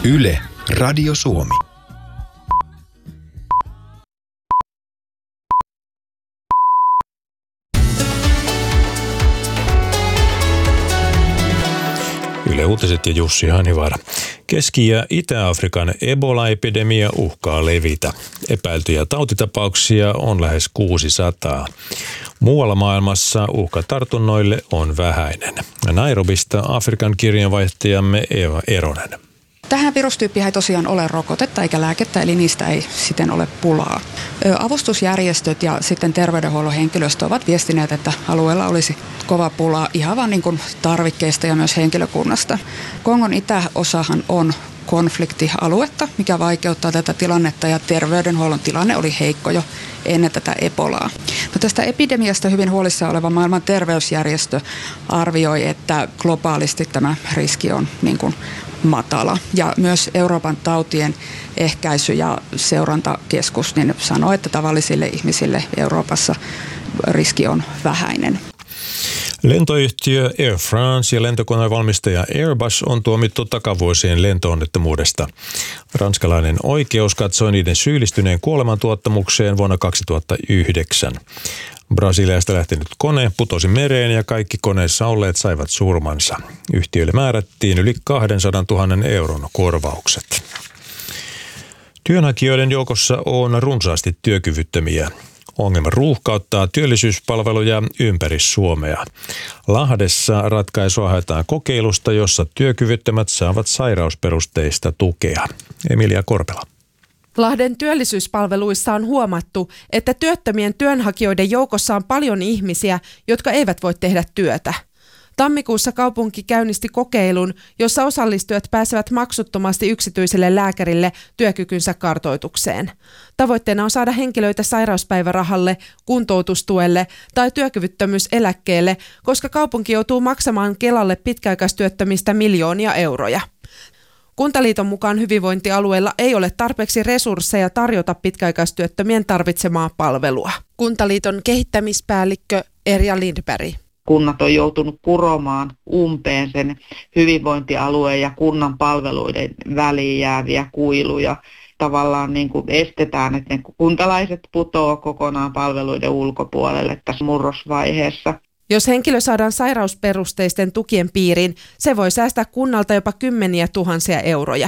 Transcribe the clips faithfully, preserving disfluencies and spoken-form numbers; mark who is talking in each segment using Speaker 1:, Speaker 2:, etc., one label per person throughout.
Speaker 1: Yle, Radio Suomi.
Speaker 2: Yle Uutiset ja Jussi Hanivaara. Keski- ja Itä-Afrikan Ebola-epidemia uhkaa levitä. Epäiltyjä tautitapauksia on lähes kuusisataa. Muualla maailmassa uhka tartunnoille on vähäinen. Nairobista Afrikan kirjanvaihtajamme Eva Eronen.
Speaker 3: Tähän virustyyppiin ei tosiaan ole rokotetta eikä lääkettä, eli niistä ei siten ole pulaa. Avustusjärjestöt ja sitten terveydenhuollon henkilöstö ovat viestineet, että alueella olisi kova pula ihan vain niin kuin tarvikkeista ja myös henkilökunnasta. Kongon itäosahan on konfliktialuetta, mikä vaikeuttaa tätä tilannetta, ja terveydenhuollon tilanne oli heikko jo ennen tätä Ebolaa. No, tästä epidemiasta hyvin huolissaan oleva maailman terveysjärjestö arvioi, että globaalisti tämä riski on niin kuin matala. Ja myös Euroopan tautien ehkäisy- ja seurantakeskus niin sanoo, että tavallisille ihmisille Euroopassa riski on vähäinen.
Speaker 2: Lentoyhtiö Air France ja lentokonevalmistaja Airbus on tuomittu takavuosien lentoonnettomuudesta. Ranskalainen oikeus katsoi niiden syyllistyneen kuolemantuottamukseen vuonna kaksituhattayhdeksän. Brasiliasta lähtenyt kone putosi mereen ja kaikki koneessa olleet saivat surmansa. Yhtiölle määrättiin yli kaksisataatuhatta euron korvaukset. Työnhakijoiden joukossa on runsaasti työkyvyttömiä. Ongelma ruuhkauttaa työllisyyspalveluja ympäri Suomea. Lahdessa ratkaisua haetaan kokeilusta, jossa työkyvyttömät saavat sairausperusteista tukea. Emilia Korpela.
Speaker 4: Lahden työllisyyspalveluissa on huomattu, että työttömien työnhakijoiden joukossa on paljon ihmisiä, jotka eivät voi tehdä työtä. Tammikuussa kaupunki käynnisti kokeilun, jossa osallistujat pääsevät maksuttomasti yksityiselle lääkärille työkykynsä kartoitukseen. Tavoitteena on saada henkilöitä sairauspäivärahalle, kuntoutustuelle tai työkyvyttömyyseläkkeelle, koska kaupunki joutuu maksamaan Kelalle pitkäaikaistyöttömistä miljoonia euroja. Kuntaliiton mukaan hyvinvointialueilla ei ole tarpeeksi resursseja tarjota pitkäaikaistyöttömien tarvitsemaa palvelua. Kuntaliiton kehittämispäällikkö Erja Lindberg.
Speaker 5: Kunnat on joutunut kuromaan umpeen sen hyvinvointialueen ja kunnan palveluiden väliin jääviä kuiluja. Tavallaan niin kuin estetään, että ne kuntalaiset putoaa kokonaan palveluiden ulkopuolelle tässä murrosvaiheessa.
Speaker 4: Jos henkilö saadaan sairausperusteisten tukien piiriin, se voi säästää kunnalta jopa kymmeniä tuhansia euroja.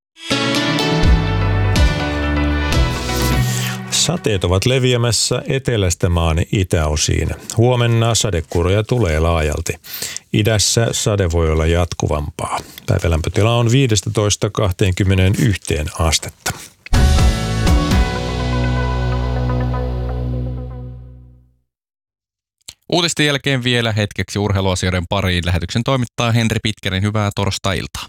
Speaker 2: Sateet ovat leviämässä etelästä maan itäosiin. Huomenna sadekuuroja tulee laajalti. Idässä sade voi olla jatkuvampaa. Päivälämpötila on viisitoista kaksikymmentäyksi astetta.
Speaker 6: Uutisten jälkeen vielä hetkeksi urheiluasioiden pariin. Lähetyksen toimittaa Henri Pitkänen. Hyvää torstai-iltaa.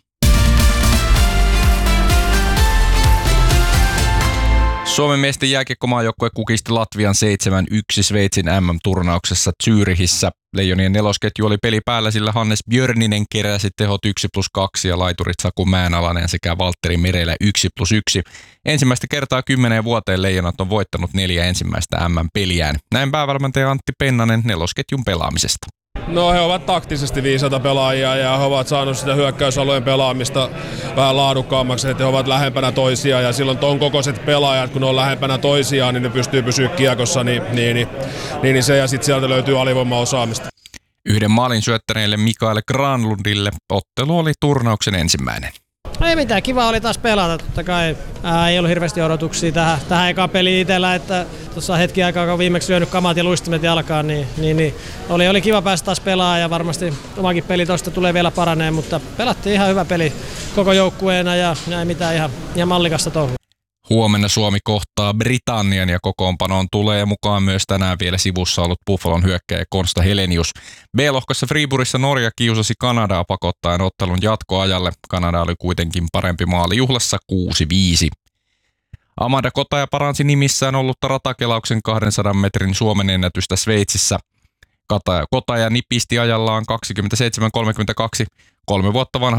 Speaker 6: Suomen miesten jääkiekkomaajoukkue kukisti Latvian seitsemän yksi Sveitsin M M-turnauksessa Zürichissä. Leijonien nelosketju oli peli päällä, sillä Hannes Björninen keräsi tehot yksi plus kaksi ja laiturit Saku Mäenalainen sekä Valtteri Merelä yksi plus yksi. Ensimmäistä kertaa kymmeneen vuoteen Leijonat on voittanut neljä ensimmäistä M M-peliään. Näin päävalmentaja Antti Pennanen nelosketjun pelaamisesta.
Speaker 7: No he ovat taktisesti viisaita pelaajia ja he ovat saaneet sitä hyökkäysalueen pelaamista vähän laadukkaammaksi, että he ovat lähempänä toisiaan ja silloin ton kokoiset pelaajat, kun ne on lähempänä toisiaan, niin ne pystyy pysyä kiekossa, niin, niin, niin, niin se ja sitten sieltä löytyy alivoimaosaamista.
Speaker 6: Yhden maalin syöttäneelle Mikael Granlundille ottelu oli turnauksen ensimmäinen.
Speaker 8: No ei mitään, kiva oli taas pelata, totta kai ää, ei ollut hirveästi odotuksia tähän, tähän ekaan peliin itsellä, että tuossa hetki aikaa, kun viimeksi lyönyt kamat ja luistimet jalkaan, niin, niin, niin oli, oli kiva päästä taas pelaamaan ja varmasti omakin peli tuosta tulee vielä paraneen, mutta pelattiin ihan hyvä peli koko joukkueena ja ei mitään ihan, ihan mallikasta touhua.
Speaker 6: Huomenna Suomi kohtaa Britannian ja kokoonpanoon tulee mukaan myös tänään vielä sivussa ollut Buffalon hyökkääjä Konsta Helenius. B-lohkossa Friburissa Norja kiusasi Kanadaa pakottaen ottelun jatkoajalle. Kanada oli kuitenkin parempi maali juhlassa kuusi viisi. Amanda Kotaja paransi nimissään ollutta ratakelauksen kahdensadan metrin Suomen ennätystä Sveitsissä. Kotaja nipisti ajallaan kaksikymmentäseitsemän kolmekymmentäkaksi. Kolme vuotta vanha